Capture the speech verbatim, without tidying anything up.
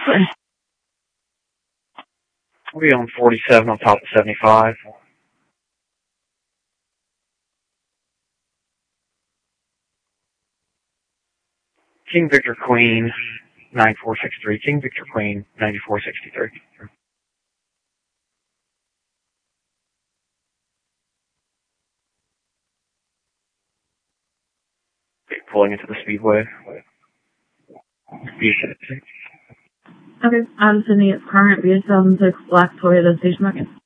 We'll be on forty-seven on top of seventy-five. King Victor Queen, nine four six three. King Victor Queen, ninety-four sixty-three. Pulling into the speedway. Okay, I'm sending it current B S seven six Black Toyota Station Wagon.